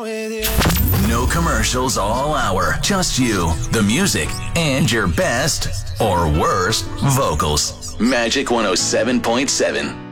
with you. No commercials all hour. Just you, the music, and your best or worst vocals. Magic 107.7.